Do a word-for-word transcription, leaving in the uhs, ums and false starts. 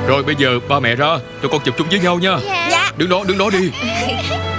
Rồi bây giờ ba mẹ ra cho con chụp chung với nhau nha. Dạ. Đứng đó, đứng đó đi.